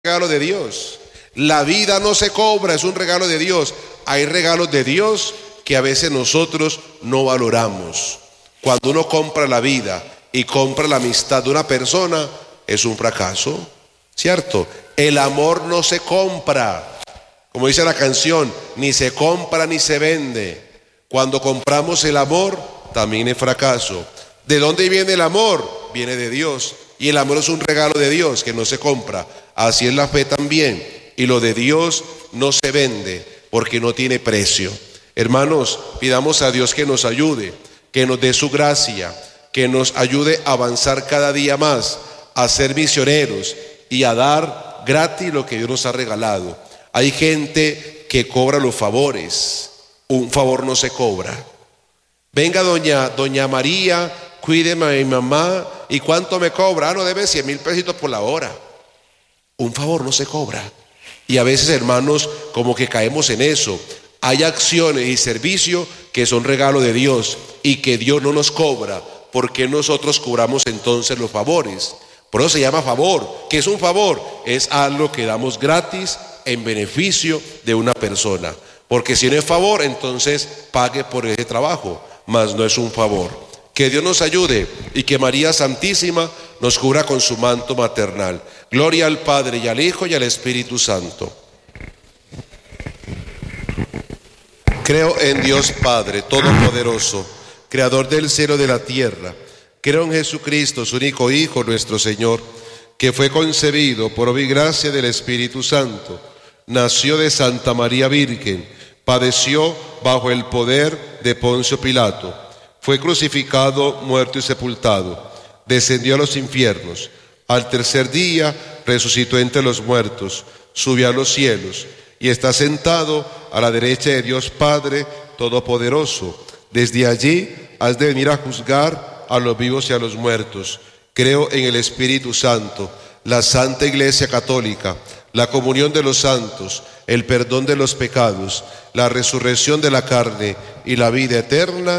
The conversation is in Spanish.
regalo de Dios. La vida no se cobra, es un regalo de Dios. Hay regalos de Dios que a veces nosotros no valoramos. Cuando uno compra la vida y compra la amistad de una persona, es un fracaso, ¿cierto? El amor no se compra, como dice la canción, ni se compra ni se vende. Cuando compramos el amor, también es fracaso. ¿De dónde viene el amor? Viene de Dios. Y el amor es un regalo de Dios que no se compra. Así es la fe también. Y lo de Dios no se vende porque no tiene precio. Hermanos, pidamos a Dios que nos ayude, que nos dé su gracia, que nos ayude a avanzar cada día más, a ser misioneros y a dar gratis lo que Dios nos ha regalado. Hay gente que cobra los favores. Un favor no se cobra. Venga doña María, cuídeme a mi mamá. ¿Y cuánto me cobra? No, debe 100,000 pesitos por la hora. Un favor no se cobra. Y a veces, hermanos, como que caemos en eso. Hay acciones y servicios que son regalo de Dios y que Dios no nos cobra. ¿Por qué nosotros cobramos entonces los favores? Por eso se llama favor. ¿Qué es un favor? Es algo que damos gratis en beneficio de una persona. Porque si no es favor, entonces pague por ese trabajo, mas no es un favor. Que Dios nos ayude y que María Santísima nos cubra con su manto maternal. Gloria al Padre y al Hijo y al Espíritu Santo. Creo en Dios Padre Todopoderoso, Creador del cielo y de la tierra. Creo en Jesucristo, su único Hijo, nuestro Señor, que fue concebido por obra y gracia del Espíritu Santo. Nació de Santa María Virgen, padeció bajo el poder de Poncio Pilato, fue crucificado, muerto y sepultado, descendió a los infiernos, al tercer día resucitó entre los muertos, subió a los cielos y está sentado a la derecha de Dios Padre Todopoderoso. Desde allí has de venir a juzgar a los vivos y a los muertos. Creo en el Espíritu Santo, la Santa Iglesia Católica, la comunión de los santos, el perdón de los pecados, la resurrección de la carne y la vida eterna.